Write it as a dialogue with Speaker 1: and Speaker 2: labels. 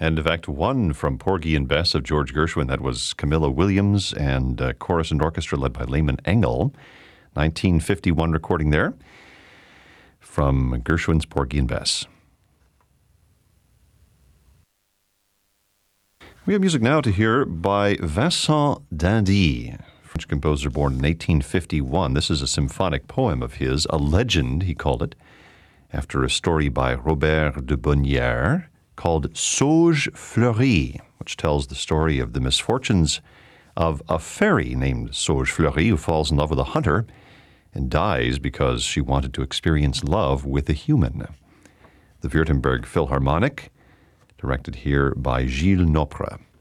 Speaker 1: And in fact, one from Porgy and Bess of George Gershwin. That was Camilla Williams and chorus and orchestra led by Lehman Engel. 1951 recording there from Gershwin's Porgy and Bess. We have music now to hear by Vincent d'Indy, French composer born in 1851. This is a symphonic poem of his, a legend, he called it, after a story by Robert de Bonnières called Sauge Fleurie, which tells the story of the misfortunes of a fairy named Sauge Fleurie who falls in love with a hunter and dies because she wanted to experience love with a human. The Württemberg Philharmonic, directed here by Gilles Nopre.